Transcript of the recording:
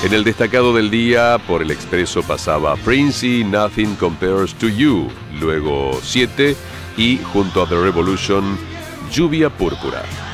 En el destacado del día, por el Expreso pasaba Prince y Nothing Compares to You. Luego 7 y junto a The Revolution, Lluvia Púrpura.